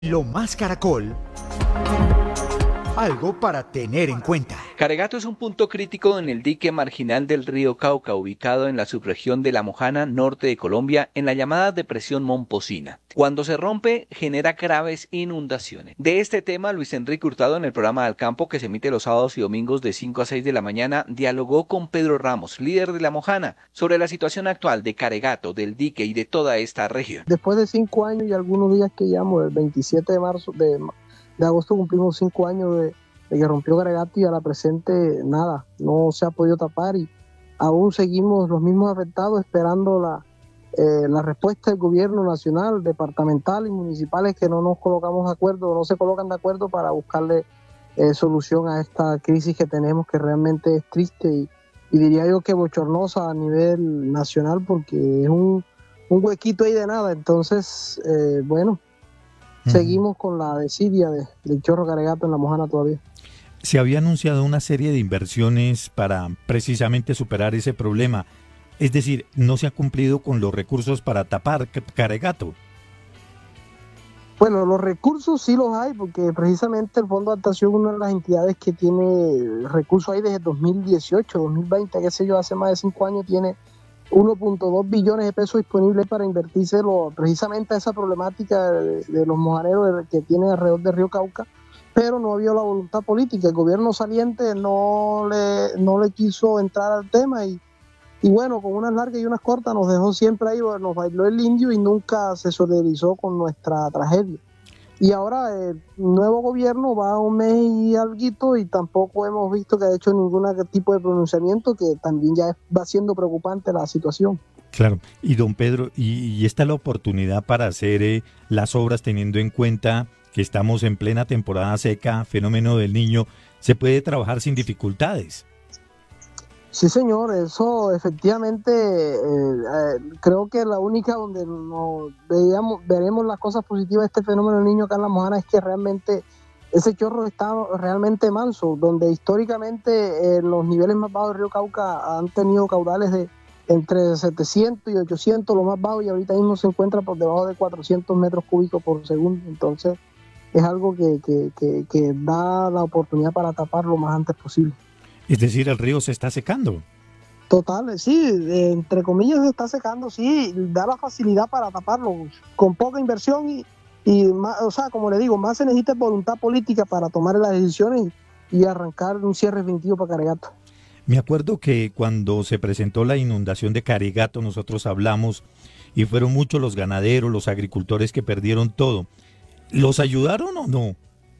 Lo más caracol, algo para tener en cuenta. Caregato es un punto crítico en el dique marginal del río Cauca, ubicado en la subregión de La Mojana, norte de Colombia, en la llamada Depresión Momposina. Cuando se rompe, genera graves inundaciones. De este tema, Luis Enrique Hurtado, en el programa Al Campo, que se emite los sábados y domingos de 5 a 6 de la mañana, dialogó con Pedro Ramos, líder de La Mojana, sobre la situación actual de Caregato, del dique y de toda esta región. Después de 5 años y algunos días que llevamos, el 27 de agosto cumplimos 5 años de que rompió Caregato, y a la presente nada, no se ha podido tapar y aún seguimos los mismos afectados esperando la respuesta del gobierno nacional, departamental y municipales, que no nos colocamos de acuerdo, no se colocan de acuerdo para buscarle solución a esta crisis que tenemos, que realmente es triste y diría yo que bochornosa a nivel nacional, porque es un huequito ahí de nada. Entonces, seguimos con la desidia del chorro Caregato en La Mojana todavía. Se había anunciado una serie de inversiones para precisamente superar ese problema. Es decir, no se ha cumplido con los recursos para tapar Caregato. Bueno, los recursos sí los hay, porque precisamente el Fondo de Adaptación es una de las entidades que tiene recursos ahí desde 2018, 2020, qué sé yo, hace más de 5 años, tiene 1.2 billones de pesos disponibles para invertírselo precisamente a esa problemática de los mojaneros que tiene alrededor del río Cauca, pero no había la voluntad política. El gobierno saliente no le quiso entrar al tema y bueno, con unas largas y unas cortas nos dejó siempre ahí, nos bailó el indio y nunca se solidarizó con nuestra tragedia. Y ahora el nuevo gobierno va a un mes y alguito y tampoco hemos visto que ha hecho ningún tipo de pronunciamiento, que también ya va siendo preocupante la situación. Claro, y don Pedro, y esta es la oportunidad para hacer las obras teniendo en cuenta que estamos en plena temporada seca, fenómeno del Niño, ¿se puede trabajar sin dificultades? Sí, señor, eso efectivamente creo que la única donde veremos las cosas positivas de este fenómeno del Niño acá en La Mojana es que realmente ese chorro está realmente manso, donde históricamente los niveles más bajos del río Cauca han tenido caudales de entre 700 y 800, lo más bajo, y ahorita mismo se encuentra por debajo de 400 metros cúbicos por segundo. Entonces es algo que da la oportunidad para tapar lo más antes posible. Es decir, el río se está secando. Total, sí, entre comillas se está secando, sí, da la facilidad para taparlo con poca inversión y más, o sea, como le digo, más se necesita voluntad política para tomar las decisiones y arrancar un cierre definitivo para Caregato. Me acuerdo que cuando se presentó la inundación de Caregato nosotros hablamos y fueron muchos los ganaderos, los agricultores que perdieron todo. ¿Los ayudaron o no?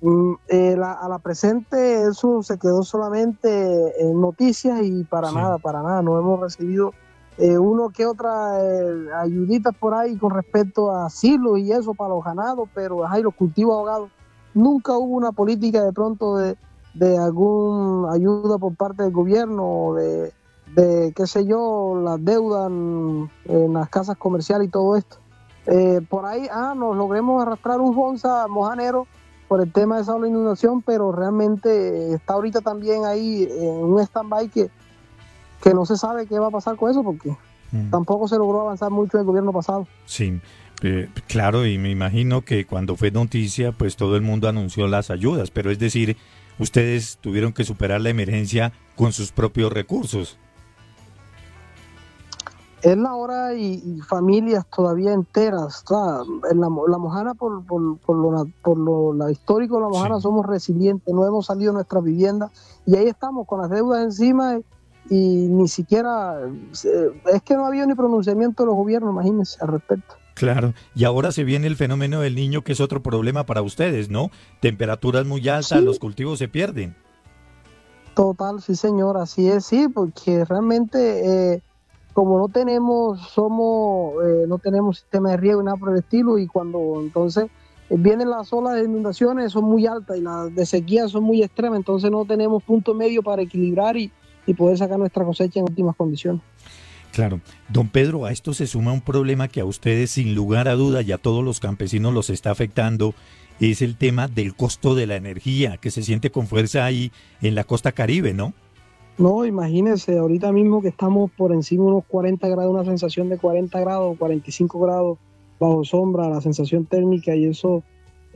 A la presente eso se quedó solamente en noticias y para nada, no hemos recibido uno que otra ayuditas por ahí con respecto a silos y eso para los ganados, pero los cultivos ahogados, nunca hubo una política de pronto de alguna ayuda por parte del gobierno, de qué sé yo, las deudas en las casas comerciales y todo esto. Por ahí nos logremos arrastrar un Fonsa mojanero por el tema de esa inundación, pero realmente está ahorita también ahí en un stand-by que no se sabe qué va a pasar con eso, porque tampoco se logró avanzar mucho en el gobierno pasado. Sí, claro, y me imagino que cuando fue noticia, pues todo el mundo anunció las ayudas, pero es decir, ustedes tuvieron que superar la emergencia con sus propios recursos. Es la hora y familias todavía enteras. O sea, en la Mojana, por lo histórico de La Mojana, somos resilientes, no hemos salido de nuestras viviendas y ahí estamos con las deudas encima y ni siquiera, es que no ha habido ni pronunciamiento de los gobiernos, imagínense, al respecto. Claro, y ahora se viene el fenómeno del Niño, que es otro problema para ustedes, ¿no? Temperaturas muy altas, sí. Los cultivos se pierden. Total, sí señor, así es, sí, porque realmente... como no tenemos sistema de riego y nada por el estilo, y cuando entonces vienen las olas de inundaciones son muy altas y las de sequía son muy extremas, entonces no tenemos punto medio para equilibrar y poder sacar nuestra cosecha en óptimas condiciones. Claro. Don Pedro, a esto se suma un problema que a ustedes sin lugar a duda y a todos los campesinos los está afectando, es el tema del costo de la energía, que se siente con fuerza ahí en la costa Caribe, ¿no? No, imagínense, ahorita mismo que estamos por encima de unos 40 grados, una sensación de 40 grados, 45 grados bajo sombra, la sensación térmica, y eso